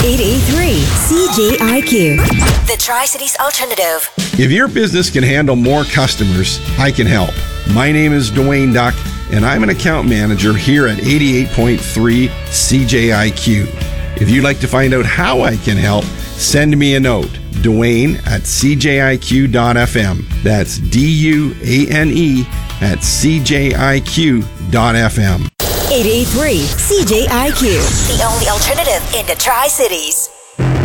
883 CJIQ. The Tri-Cities Alternative. If your business can handle more customers, I can help. My name is Dwayne Duck, and I'm an account manager here at 88.3 CJIQ. If you'd like to find out how I can help, send me a note. Dwayne at CJIQ.fm. That's DUANE at CJIQ.fm. 883 CJIQ. The only alternative in the Tri-Cities.